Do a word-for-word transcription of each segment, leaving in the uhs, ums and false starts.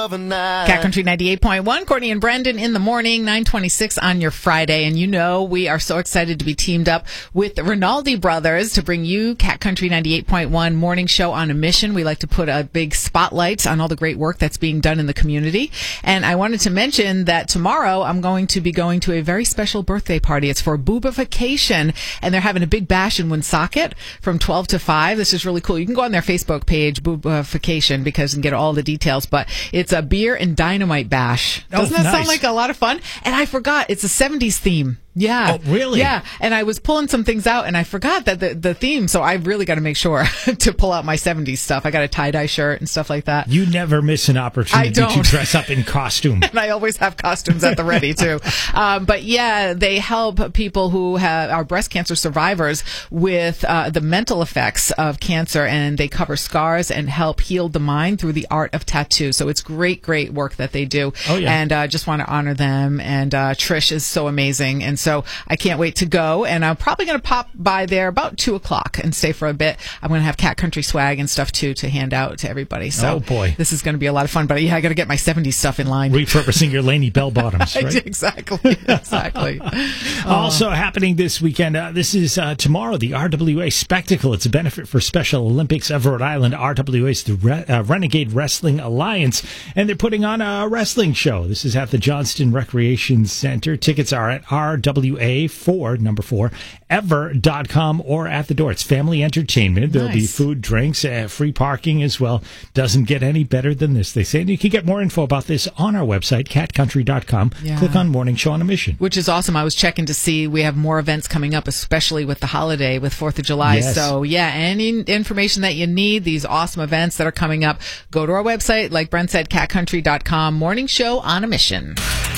of a night. Cat Country ninety-eight point one, Courtney and Brendan in the morning, nine twenty-six on your Friday. And you know we are so excited to be teamed up with the Rinaldi brothers to bring you Cat Country ninety-eight point one morning show on a mission. We like to put a big spotlight on all the great work that's being done in the community. And I wanted to mention that tomorrow I'm going to be going to a very special birthday party. It's for Boobification, and they're having a big bash in Woonsocket from twelve to five. This is really cool. You can go on their Facebook page, Boobification, because you can get all the details. But it's a beer and dynamite bash. Doesn't Oh, that nice. sound like a lot of fun? And I forgot, it's a seventies theme. Yeah. Oh, really? Yeah. And I was pulling some things out, and I forgot that the, the theme, so I really got to make sure to pull out my seventies stuff. I got a tie-dye shirt and stuff like that. You never miss an opportunity I don't. to dress up in costume. And I always have costumes at the ready, too. Um, but, yeah, they help people who have, are breast cancer survivors with uh, the mental effects of cancer, and they cover scars and help heal the mind through the art of tattoo. So it's great, great work that they do. Oh, yeah. And I uh, just want to honor them. And uh, Trish is so amazing. And so I can't wait to go. And I'm probably going to pop by there about two o'clock and stay for a bit. I'm going to have Cat Country swag and stuff, too, to hand out to everybody. So Oh, boy. this is going to be a lot of fun. But, yeah, I got to get my seventies stuff in line. Repurposing your Laney bell bottoms, right? Exactly. Exactly. Also happening this weekend, uh, this is uh, tomorrow, the R W A Spectacle. It's a benefit for Special Olympics of Rhode Island. R W A is the Re- uh, Renegade Wrestling Alliance, and they're putting on a wrestling show. This is at the Johnston Recreation Center. Tickets are at R W A four, number four, ever dot com or at the door. It's family entertainment. There'll be Nice. food, drinks, uh, free parking as well. Doesn't get any better than this, they say. And you can get more info about this on our website, cat country dot com. Yeah. Click on Morning Show on a Mission. Which is awesome. I was checking to see we have more events coming up, especially with the holiday, with fourth of July. Yes. So, yeah, any information that you need, these awesome events that are coming up, go to our website, like Brent said, cat country dot com. Morning Show on a Mission.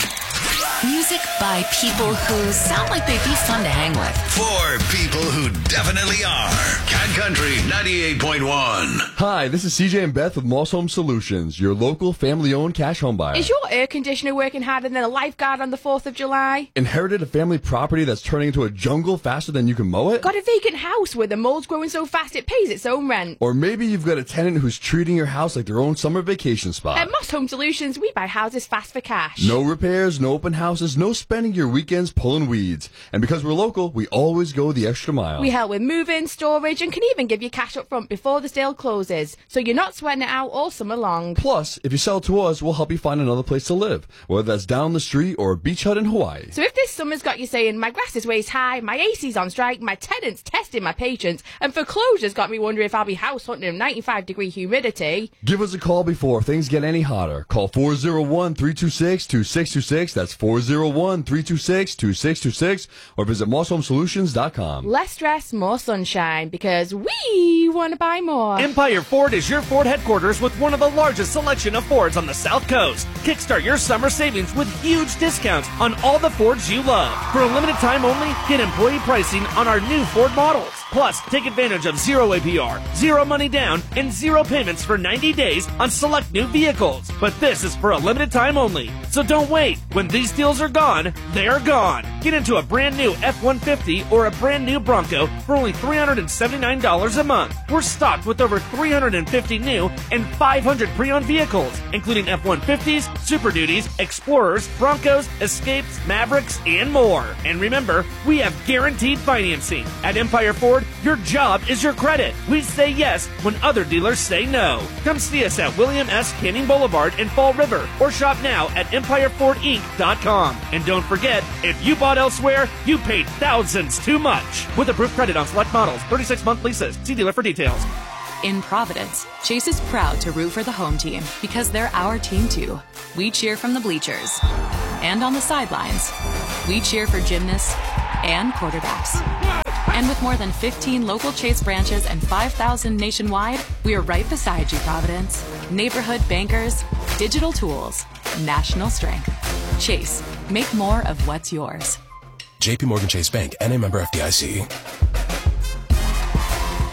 Music by people who sound like they'd be fun to hang with. For people who definitely are. Cat Country ninety-eight point one. Hi, this is C J and Beth with Moss Home Solutions, your local family-owned cash home buyer. Is your air conditioner working harder than a lifeguard on the fourth of July? Inherited a family property that's turning into a jungle faster than you can mow it? Got a vacant house where the mold's growing so fast it pays its own rent? Or maybe you've got a tenant who's treating your house like their own summer vacation spot. At Moss Home Solutions, we buy houses fast for cash. No repairs, no open houses, no spending your weekends pulling weeds. And because we're local, we always go the extra mile. We help with move-in, storage, and can even give you cash up front before the sale closes, so you're not sweating it out all summer long. Plus, if you sell to us, we'll help you find another place to live, whether that's down the street or a beach hut in Hawaii. So if this summer's got you saying, my grass is waist high, my A C's on strike, my tenant's testing my patience, and foreclosure's got me wondering if I'll be house hunting in ninety-five degree humidity. Give us a call before things get any hotter. Call four oh one, three two six, two six two six. That's four oh one, three two six, two six two six. Or visit moss home solutions dot com. Less stress, more sunshine, because we want to buy more. Empire Ford is your Ford headquarters with one of the largest selection of Fords on the South Coast. Kickstart your summer savings with huge discounts on all the Fords you love. For a limited time only, get employee pricing on our new Ford models. Plus, take advantage of zero A P R, zero money down, and zero payments for ninety days on select new vehicles. But this is for a limited time only. So don't wait. When these deals are gone, they're gone. Get into a brand new F one fifty or a brand new Bronco for only three hundred seventy-nine dollars a month. We're stocked with over three hundred fifty new and five hundred pre-owned vehicles, including F one fifties, Super Duties, Explorers, Broncos, Escapes, Mavericks, and more. And remember, we have guaranteed financing. At Empire Ford, your job is your credit. We say yes when other dealers say no. Come see us at William S. Canning Boulevard in Fall River or shop now at empire ford inc dot com. And don't forget, if you bought elsewhere, you paid thousands too much. With approved credit on select models, thirty-six month leases. See dealer for details. In Providence, Chase is proud to root for the home team because they're our team too. We cheer from the bleachers and on the sidelines. We cheer for gymnasts and quarterbacks. And with more than fifteen local Chase branches and five thousand nationwide, we are right beside you, Providence. Neighborhood bankers, digital tools, national strength. Chase, make more of what's yours. J P Morgan Chase Bank, N A member F D I C.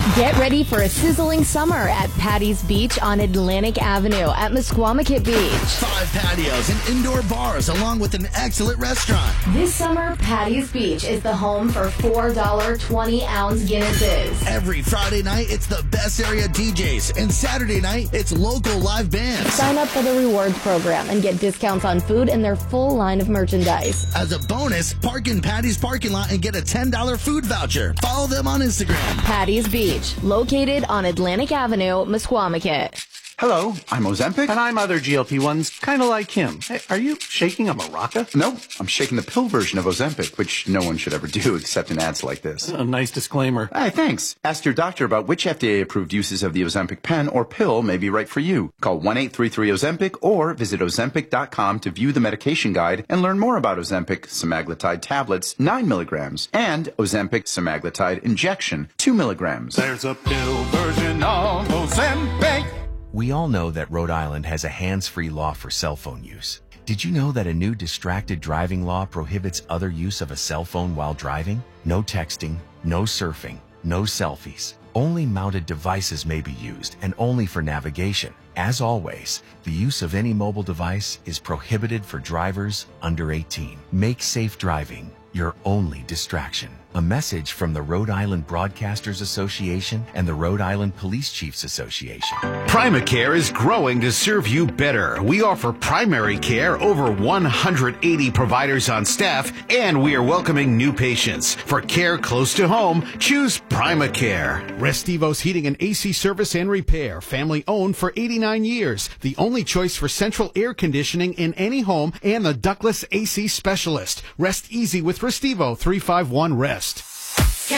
Get ready for a sizzling summer at Patty's Beach on Atlantic Avenue at Mesquamaket Beach. Five patios and indoor bars along with an excellent restaurant. This summer, Patty's Beach is the home for four dollar twenty-ounce Guinnesses. Every Friday night, it's the best area D Js. And Saturday night, it's local live bands. Sign up for the rewards program and get discounts on food and their full line of merchandise. As a bonus, park in Patty's parking lot and get a ten dollar food voucher. Follow them on Instagram. Patty's Beach, located on Atlantic Avenue, Mesquamaket. Hello, I'm Ozempic. And I'm other G L P ones, kind of like him. Hey, are you shaking a maraca? No, I'm shaking the pill version of Ozempic, which no one should ever do except in ads like this. A nice disclaimer. Hey, thanks. Ask your doctor about which F D A-approved uses of the Ozempic pen or pill may be right for you. Call one eight three three Ozempic or visit Ozempic dot com to view the medication guide and learn more about Ozempic semaglutide tablets, nine milligrams, and Ozempic semaglutide injection, two milligrams. There's a pill version of Ozempic. We all know that Rhode Island has a hands-free law for cell phone use. Did you know that a new distracted driving law prohibits other use of a cell phone while driving? No texting, no surfing, no selfies. Only mounted devices may be used and only for navigation. As always, the use of any mobile device is prohibited for drivers under eighteen. Make safe driving your only distraction. A message from the Rhode Island Broadcasters Association and the Rhode Island Police Chiefs Association. Primacare is growing to serve you better. We offer primary care, over one hundred eighty providers on staff, and we are welcoming new patients. For care close to home, choose Primacare. Restivos Heating and A C Service and Repair, family owned for eighty-nine years. The only choice for central air conditioning in any home and the ductless A C specialist. Rest easy with Restivo, three five one rest.